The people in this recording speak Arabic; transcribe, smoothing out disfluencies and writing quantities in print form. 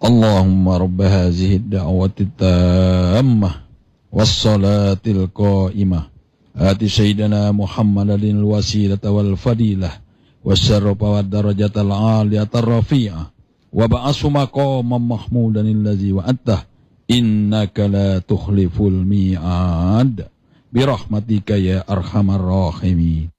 اللهم رب هذه الدعوة التامة والصلاة القائمة آت سيدنا محمد الوسيلة والفضيلة والشرف والدرجة العالية الرفيعة وبعث مقاما محمودا الذي وعدته إنك لا تخلف الميعاد برحمتك يا أرحم الراحمين.